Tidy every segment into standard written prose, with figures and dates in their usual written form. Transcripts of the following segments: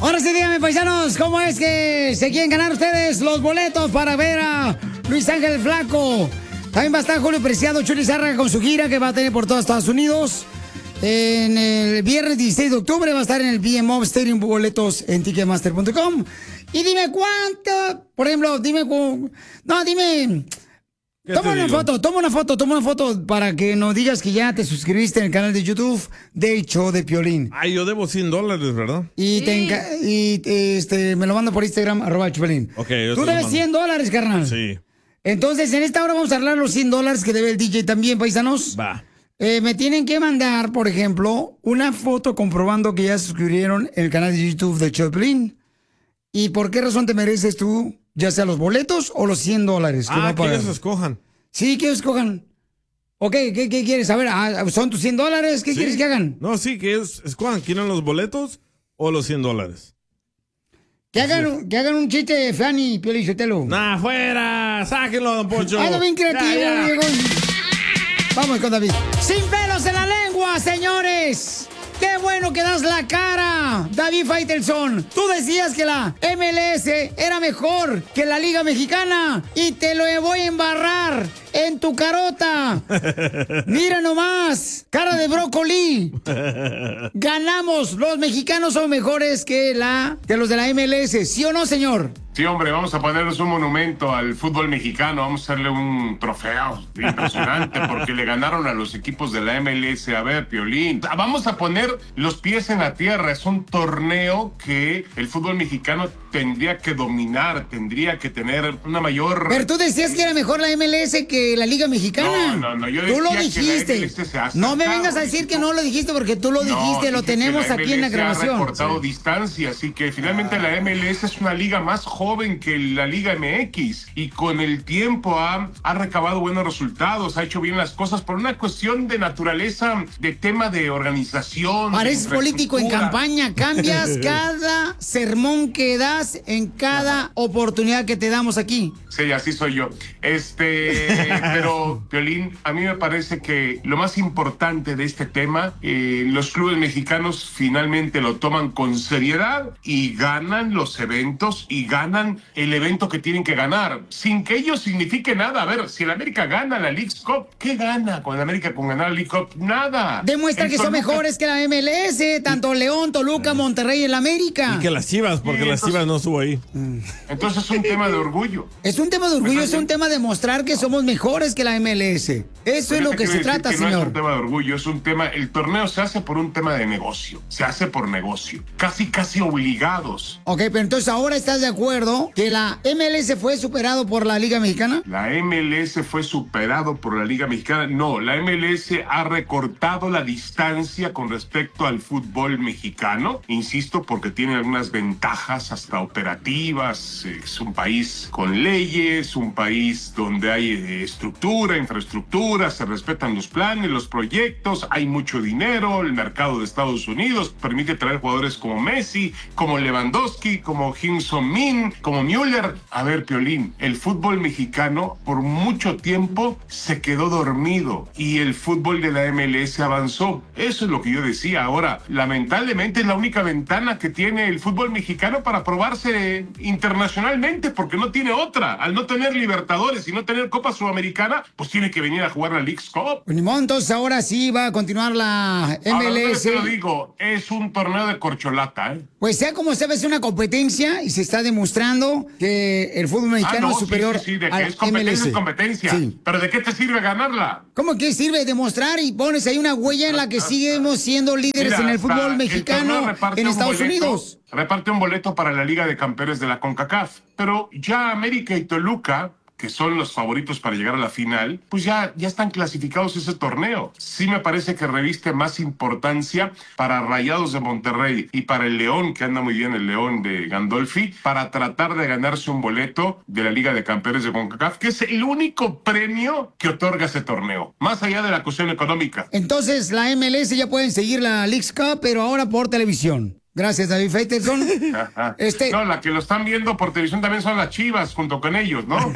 Ahora sí, díganme, paisanos, ¿cómo es que se quieren ganar ustedes los boletos para ver a Luis Ángel Flaco? También va a estar Julio Preciado, Chuli Zárraga con su gira que va a tener por todo Estados Unidos. En el viernes 16 de octubre va a estar en el BMO Stadium, boletos en Ticketmaster.com. Y dime cuánto, por ejemplo, dime... Toma una foto para que nos digas que ya te suscribiste en el canal de YouTube del Show de Piolín. Ay, yo debo $100, ¿verdad? Y, me lo mando por Instagram, @Chupelín. Okay, tú debes $100, carnal. Sí. Entonces, en esta hora vamos a hablar los $100 que debe el DJ también, paisanos. Va. Me tienen que mandar, por ejemplo, una foto comprobando que ya se suscribieron en el canal de YouTube de Show de Piolín. ¿Y por qué razón te mereces tú, ya sea los boletos o los $100? Que ellos escojan. Sí, que ellos escojan. Ok, ¿qué quieres? A ver, ¿son tus $100? ¿Qué quieres que hagan? No, sí, que ellos escojan. ¿Quieren los boletos o los $100? Que hagan un chiste de Fanny, Piolín Sotelo. ¡Nah, fuera! ¡Sáquenlo, don Poncho! ¡Algo bien creativo, Diego! Vamos con David. ¡Sin pelos en la lengua, señores! ¡Qué bueno que das la cara, David Faitelson! Tú decías que la MLS era mejor que la Liga Mexicana y te lo voy a embarrar en tu carota. Mira nomás, cara de brócoli. Ganamos, los mexicanos son mejores que los de la MLS, ¿sí o no, señor? Sí, hombre, vamos a ponernos un monumento al fútbol mexicano, vamos a hacerle un trofeo impresionante porque le ganaron a los equipos de la MLS. A ver, Piolín, vamos a poner los pies en la tierra, es un torneo que el fútbol mexicano tendría que dominar, tendría que tener una mayor... Pero tú decías que era mejor la MLS que la Liga Mexicana. No, yo decía tú lo dijiste. Que la MLS se ha no me vengas a decir que no lo dijiste porque tú lo dijiste, lo tenemos aquí en la grabación. Ha recortado distancia, así que finalmente la MLS es una liga más joven que la Liga MX y con el tiempo ha recabado buenos resultados, ha hecho bien las cosas por una cuestión de naturaleza, de tema de organización. Pareces político en campaña, cambias cada sermón que das en cada oportunidad que te damos aquí. Sí, así soy yo. Pero, Piolín, a mí me parece que lo más importante de este tema, los clubes mexicanos finalmente lo toman con seriedad y ganan los eventos y ganan el evento que tienen que ganar, sin que ello signifique nada. A ver, si el América gana la Leagues Cup, ¿qué gana con el América con ganar la League Cup? Nada. Demuestra que son mejores que la MLS, tanto León, Toluca, Monterrey y el América. Y que las Chivas, porque las Chivas no estuvo ahí. Entonces es un tema de orgullo. Es un tema de orgullo, es un tema de mostrar que somos mejores que la MLS. Eso es lo que se trata, señor. No es un tema de orgullo, es un tema... El torneo se hace por un tema de negocio. Se hace por negocio. Casi obligados. Ok, pero entonces ahora estás de acuerdo que la MLS fue superado por la Liga Mexicana. La MLS fue superado por la Liga Mexicana. No, la MLS ha recortado la distancia con respecto al fútbol mexicano. Insisto, porque tiene algunas ventajas hasta operativas. Es un país con leyes, un país donde hay estructura, infraestructura, se respetan los planes, los proyectos, hay mucho dinero, el mercado de Estados Unidos permite traer jugadores como Messi, como Lewandowski, como Kim Son-min, como Müller. A ver, Piolín, el fútbol mexicano por mucho tiempo se quedó dormido y el fútbol de la MLS avanzó. Eso es lo que yo decía. Ahora, lamentablemente es la única ventana que tiene el fútbol mexicano para probarse internacionalmente, porque no tiene otra. Al no tener Libertadores y no tener Copa Sudamericana, pues tiene que venir a jugar la Leagues Cup. Pues ni modo, entonces ahora sí va a continuar la MLS. Ahora, te lo digo, es un torneo de corcholata, ¿eh? Pues sea como sea, es una competencia y se está demostrando que el fútbol mexicano es superior sí, de a que la es competencia, MLS. es competencia. Sí. Pero ¿de qué te sirve ganarla? ¿Cómo que sirve demostrar y pones ahí una huella en la que seguimos siendo líderes en el fútbol mexicano en Estados Unidos? Reparte un boleto para la Liga de Campeones de la CONCACAF. Pero ya América y Toluca, que son los favoritos para llegar a la final, pues ya están clasificados ese torneo. Sí me parece que reviste más importancia para Rayados de Monterrey y para el León, que anda muy bien el León de Gandolfi, para tratar de ganarse un boleto de la Liga de Campeones de CONCACAF, que es el único premio que otorga ese torneo, más allá de la cuestión económica. Entonces la MLS ya pueden seguir la Leagues Cup, pero ahora por televisión. Gracias, David Faitelson. No, la que lo están viendo por televisión también son las Chivas, junto con ellos, ¿no?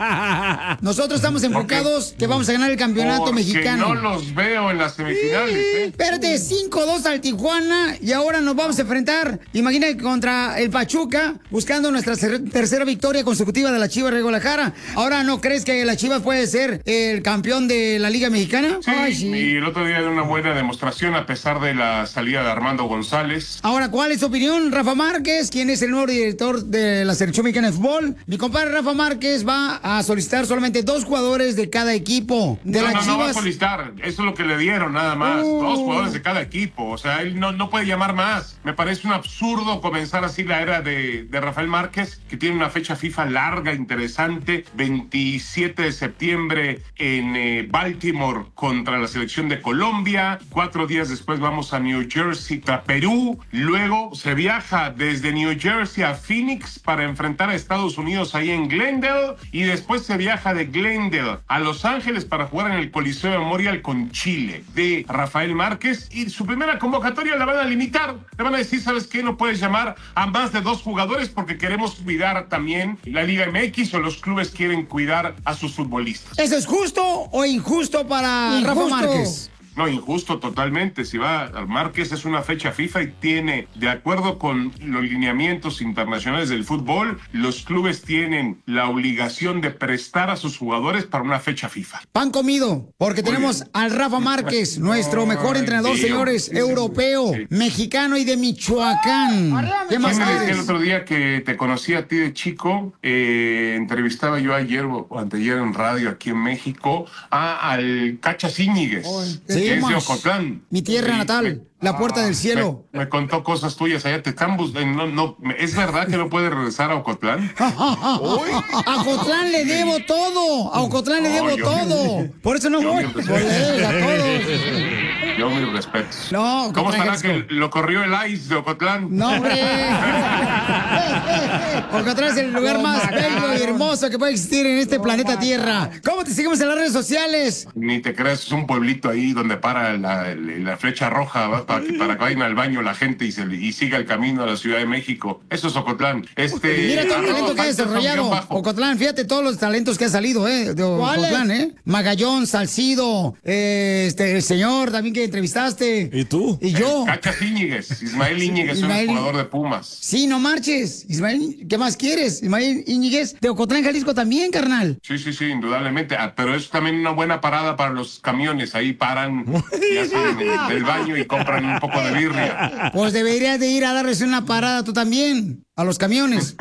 Nosotros estamos enfocados que vamos a ganar el campeonato mexicano. No los veo en las semifinales. Espérate, 5-2 al Tijuana y ahora nos vamos a enfrentar, imagínate, contra el Pachuca, buscando nuestra tercera victoria consecutiva de la Chivas de Guadalajara. Ahora, ¿no crees que la Chivas puede ser el campeón de la Liga Mexicana? Sí, ay, sí. Y el otro día de una buena demostración a pesar de la salida de Armando González. Ahora, ¿cuál es tu opinión, Rafa Márquez? ¿Quién es el nuevo director de la Selección Mexicana de Fútbol? Mi compadre Rafa Márquez va a solicitar solamente 2 jugadores de cada equipo de las Chivas. No va a solicitar, eso es lo que le dieron nada más. 2 jugadores de cada equipo, o sea, él no puede llamar más. Me parece un absurdo comenzar así la era de Rafael Márquez, que tiene una fecha FIFA larga, interesante, 27 de septiembre en Baltimore contra la selección de Colombia. 4 días después vamos a New Jersey contra Perú. Luego se viaja desde New Jersey a Phoenix para enfrentar a Estados Unidos ahí en Glendale, y después se viaja de Glendale a Los Ángeles para jugar en el Coliseo Memorial con Chile de Rafael Márquez, y su primera convocatoria la van a limitar. Le van a decir, ¿sabes qué? No puedes llamar a más de 2 jugadores porque queremos cuidar también la Liga MX, o los clubes quieren cuidar a sus futbolistas. ¿Eso es justo o injusto para Rafa Márquez? No, injusto totalmente. Si va al Márquez, es una fecha FIFA y tiene, de acuerdo con los lineamientos internacionales del fútbol, los clubes tienen la obligación de prestar a sus jugadores para una fecha FIFA. Pan comido, porque tenemos al Rafa Márquez, nuestro mejor entrenador, señores, europeo, mexicano y de Michoacán. ¿Qué más quieres? El otro día que te conocí a ti de chico, entrevistaba yo ayer o anteayer en radio aquí en México al Cachas Íñiguez. Que es de Ocotlán. Mi tierra natal, la puerta del cielo. Me contó cosas tuyas allá, te están buscando. ¿Es verdad que no puede regresar a Ocotlán? A Ocotlán le debo todo. A Ocotlán le debo todo. Por eso no voy. Por leer a todos. Yo mis respetos. No, ¿cómo estará que lo corrió el ICE de Ocotlán? No, hombre. Ocotlán es el lugar más bello y hermoso que puede existir en este planeta Tierra. ¿Cómo te seguimos en las redes sociales? Ni te creas, es un pueblito ahí donde para la flecha roja, ¿va? Para que vayan al baño la gente y siga el camino a la Ciudad de México. Eso es Ocotlán. Mira todo el talento que ha desarrollado Ocotlán. Fíjate todos los talentos que ha salido, de Ocotlán, Magallón, Salcido, el señor también que entrevistaste. ¿Y tú? Y yo. Cachas Íñiguez. Ismael Íñiguez, es un jugador de Pumas. Sí, no marches. Ismael, ¿qué más quieres? Ismael Íñiguez de Ocotlán, Jalisco también, carnal. Sí, indudablemente. Pero es también una buena parada para los camiones. Ahí paran y hacen del baño y compran un poco de birria. Pues deberías de ir a darles una parada tú también, a los camiones.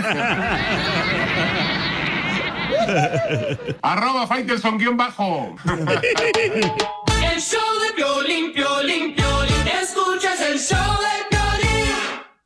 @Faitelson _ El show de Piolín, Piolín, Piolín. Escuchas el show de Piolín.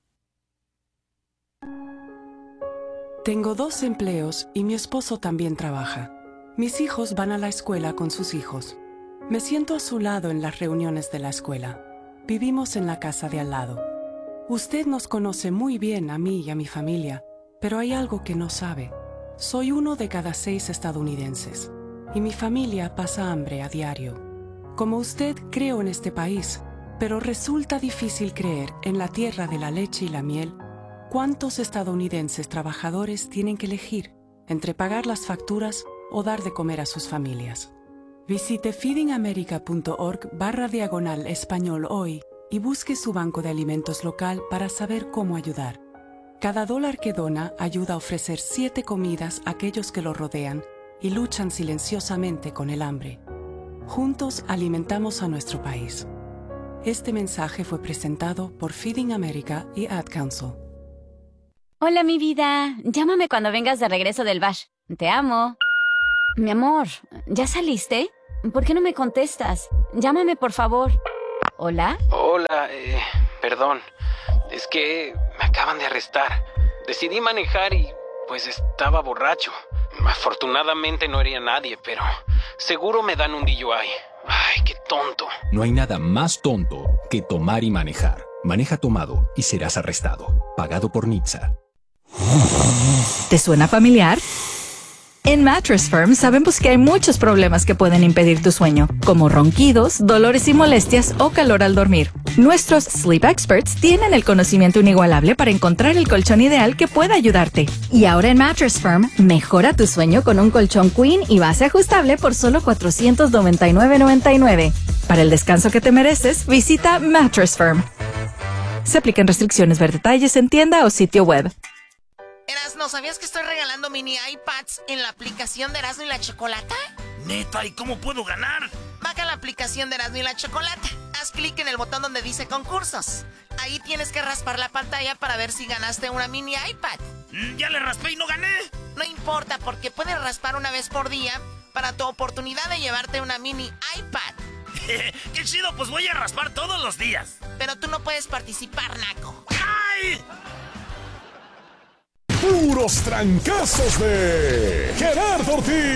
Tengo 2 empleos y mi esposo también trabaja. Mis hijos van a la escuela con sus hijos. Me siento a su lado en las reuniones de la escuela. Vivimos en la casa de al lado. Usted nos conoce muy bien a mí y a mi familia, pero hay algo que no sabe. Soy 1 de cada 6 estadounidenses y mi familia pasa hambre a diario. Como usted, creo en este país, pero resulta difícil creer en la tierra de la leche y la miel. ¿Cuántos estadounidenses trabajadores tienen que elegir entre pagar las facturas o dar de comer a sus familias? Visite feedingamerica.org/español hoy y busque su banco de alimentos local para saber cómo ayudar. Cada $1 que dona ayuda a ofrecer 7 comidas a aquellos que lo rodean y luchan silenciosamente con el hambre. Juntos alimentamos a nuestro país. Este mensaje fue presentado por Feeding America y Ad Council. Hola, mi vida. Llámame cuando vengas de regreso del bash. Te amo. Mi amor, ¿ya saliste? ¿Por qué no me contestas? Llámame, por favor. ¿Hola? Hola, perdón. Es que me acaban de arrestar. Decidí manejar y, pues, estaba borracho. Afortunadamente no hería a nadie, pero seguro me dan un DUI. Ay, qué tonto. No hay nada más tonto que tomar y manejar. Maneja tomado y serás arrestado. Pagado por NHTSA. ¿Te suena familiar? En Mattress Firm sabemos que hay muchos problemas que pueden impedir tu sueño, como ronquidos, dolores y molestias o calor al dormir. Nuestros Sleep Experts tienen el conocimiento inigualable para encontrar el colchón ideal que pueda ayudarte. Y ahora en Mattress Firm, mejora tu sueño con un colchón queen y base ajustable por solo $499.99. Para el descanso que te mereces, visita Mattress Firm. Se aplican restricciones. Ver detalles en tienda o sitio web. Erasno, ¿sabías que estoy regalando mini iPads en la aplicación de Erasno y la Chocolata? Neta, ¿y cómo puedo ganar? Baja la aplicación de Erasno y la Chocolata. Haz clic en el botón donde dice concursos. Ahí tienes que raspar la pantalla para ver si ganaste una mini iPad. Ya le raspé y no gané. No importa, porque puedes raspar una vez por día para tu oportunidad de llevarte una mini iPad. ¡Qué chido! Pues voy a raspar todos los días. Pero tú no puedes participar, naco. ¡Ay! Puros trancazos de Gerardo Ortiz.